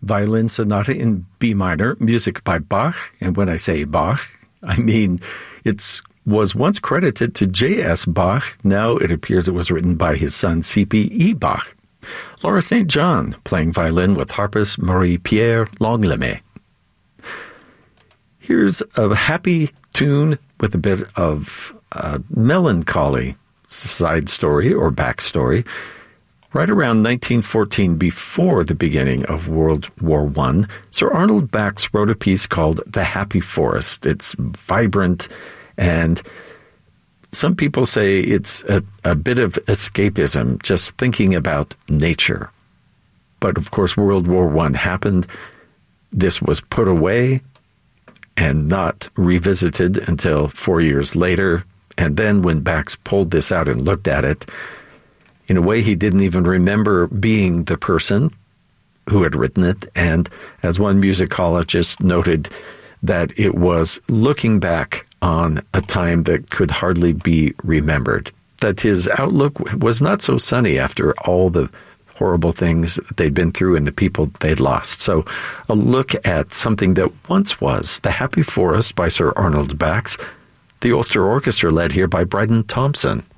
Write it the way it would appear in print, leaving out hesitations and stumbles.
Violin Sonata in B minor, music by Bach. And when I say Bach, I mean it was once credited to J.S. Bach. Now it appears it was written by his son C.P.E. Bach. Laura St. John playing violin with harpist Marie-Pierre Langlemay. Here's a happy tune with a bit of melancholy side story or backstory. Right around 1914, before the beginning of World War I, Sir Arnold Bax wrote a piece called The Happy Forest. It's vibrant, and some people say it's a bit of escapism, just thinking about nature. But of course, World War I happened. This was put away and not revisited until 4 years later. And then when Bax pulled this out and looked at it, in a way, he didn't even remember being the person who had written it. And as one musicologist noted, that it was looking back on a time that could hardly be remembered. That his outlook was not so sunny after all the horrible things they'd been through and the people they'd lost. So a look at something that once was The Happy Forest by Sir Arnold Bax, the Ulster Orchestra led here by Bryden Thompson.